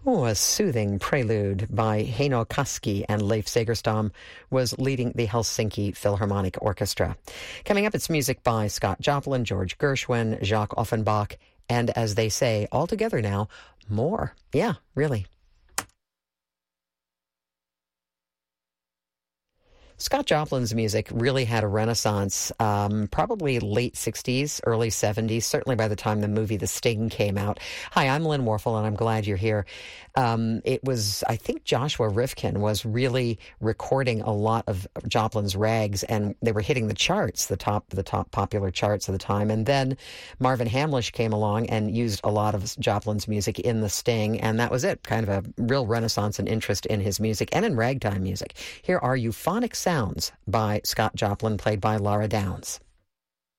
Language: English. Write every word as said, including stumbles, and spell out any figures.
Oh, a soothing prelude by Heino Kaski, and Leif Segerstam was leading the Helsinki Philharmonic Orchestra. Coming up, it's music by Scott Joplin, George Gershwin, Jacques Offenbach, and as they say, all together now, more. Yeah, really. Scott Joplin's music really had a renaissance, um, probably late sixties, early seventies, certainly by the time the movie The Sting came out. Hi, I'm Lynn Warfel, and I'm glad you're here. Um, it was, I think Joshua Rifkin was really recording a lot of Joplin's rags, and they were hitting the charts, the top the top popular charts of the time. And then Marvin Hamlish came along and used a lot of Joplin's music in The Sting, and that was it, kind of a real renaissance and interest in his music and in ragtime music. Here are Euphonic Sounds by Scott Joplin, played by Laura Downs.